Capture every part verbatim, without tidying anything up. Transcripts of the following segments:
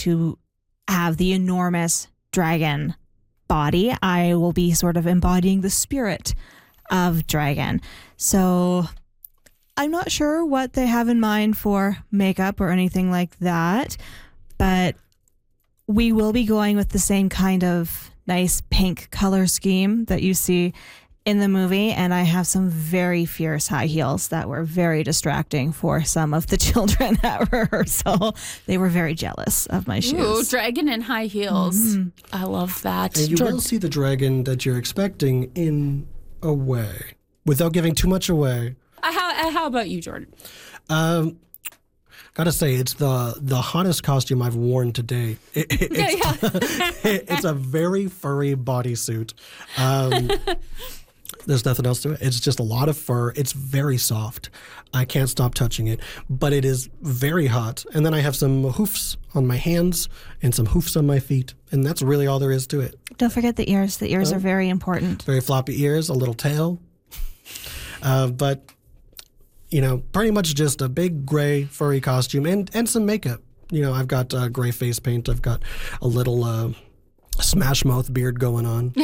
to have the enormous dragon body. I will be sort of embodying the spirit of dragon. So I'm not sure what they have in mind for makeup or anything like that, but we will be going with the same kind of nice pink color scheme that you see in the movie, and I have some very fierce high heels that were very distracting for some of the children at rehearsal. They were very jealous of my shoes. Ooh, dragon in high heels. Mm-hmm. I love that. And you Jordan. will see the dragon that you're expecting in a way, without giving too much away. Uh, how, uh, how about you, Jordan? Um, gotta say, it's the the hottest costume I've worn to date. It, it, it's, yeah. it's a very furry bodysuit. Um, There's nothing else to it. It's just a lot of fur. It's very soft. I can't stop touching it, but it is very hot. And then I have some hoofs on my hands and some hoofs on my feet. And that's really all there is to it. Don't forget the ears. The ears oh. are very important. Very floppy ears, a little tail. Uh, but, you know, pretty much just a big gray furry costume and, and some makeup. You know, I've got uh, gray face paint. I've got a little uh, Smash Mouth beard going on.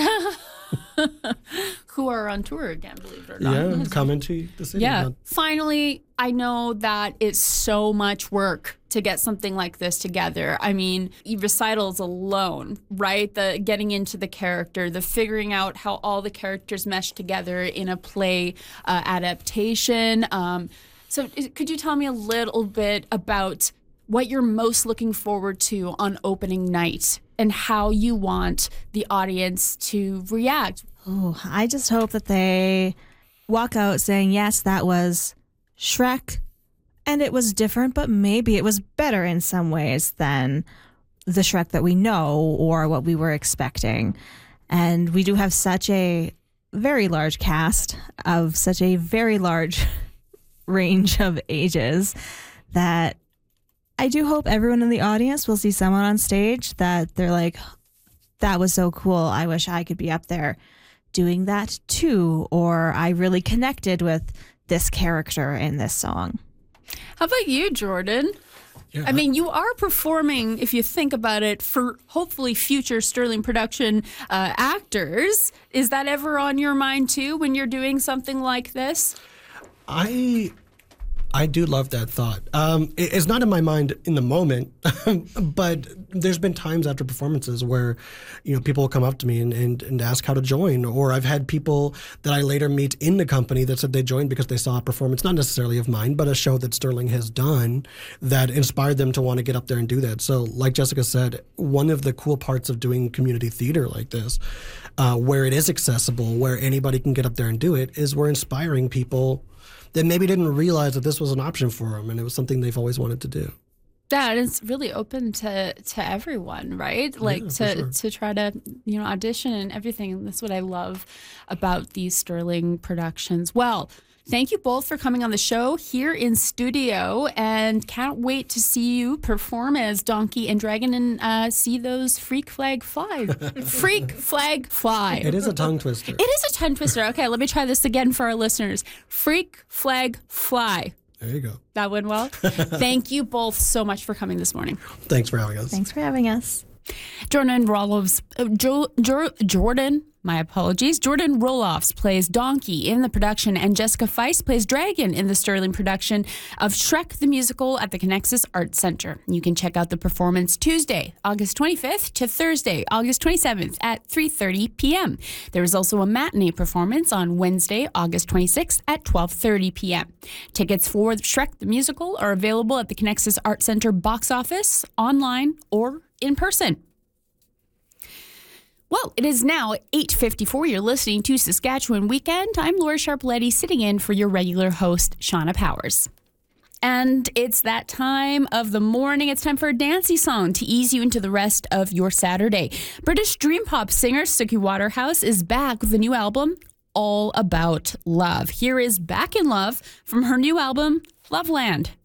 Who are on tour again, believe it or not. Yeah, coming to the city. Yeah. Finally, I know that it's so much work to get something like this together. I mean, recitals alone, right? The getting into the character, the figuring out how all the characters mesh together in a play uh, adaptation. Um, so could you tell me a little bit about what you're most looking forward to on opening night and how you want the audience to react? Oh, I just hope that they walk out saying, yes, that was Shrek, and it was different, but maybe it was better in some ways than the Shrek that we know or what we were expecting. And we do have such a very large cast of such a very large range of ages that I do hope everyone in the audience will see someone on stage that they're like, that was so cool. I wish I could be up there doing that too. Or I really connected with this character in this song. How about you, Jordan? Yeah. I mean, you are performing, if you think about it, for hopefully future Sterling production uh, actors. Is that ever on your mind too when you're doing something like this? I I do love that thought. Um, it, it's not in my mind in the moment, but there's been times after performances where, you know, people will come up to me and, and, and ask how to join. Or I've had people that I later meet in the company that said they joined because they saw a performance, not necessarily of mine, but a show that Sterling has done that inspired them to want to get up there and do that. So like Jessica said, one of the cool parts of doing community theater like this, uh, where it is accessible, where anybody can get up there and do it, is we're inspiring people that maybe didn't realize that this was an option for them and it was something they've always wanted to do. Yeah, and it's really open to, to everyone, right? Like Yeah, to, sure. to try to, you know, audition and everything. And that's what I love about these Sterling productions. Well, thank you both for coming on the show here in studio, and can't wait to see you perform as Donkey and Dragon and uh, see those freak flag fly. Freak flag fly. It is a tongue twister. It is a tongue twister. Okay, let me try this again for our listeners. Freak flag fly. There you go. That went well. Thank you both so much for coming this morning. Thanks for having us. Thanks for having us. Jordan Roloffs, uh, jo, jo, Jordan, my apologies. Jordan Roloffs plays Donkey in the production, and Jessica Feist plays Dragon in the Sterling production of Shrek the Musical at the Connexus Arts Center. You can check out the performance Tuesday, August twenty-fifth to Thursday, August twenty-seventh at three thirty p.m. There is also a matinee performance on Wednesday, August twenty-sixth at twelve thirty p.m. Tickets for Shrek the Musical are available at the Connexus Arts Center box office, online, or in person. Well, it is now eight fifty-four. You're listening to Saskatchewan Weekend. I'm Laura Sharpletti, sitting in for your regular host, Shauna Powers. And it's that time of the morning. It's time for a dancey song to ease you into the rest of your Saturday. British dream pop singer Suki Waterhouse is back with a new album, All About Love. Here is Back in Love from her new album, Loveland.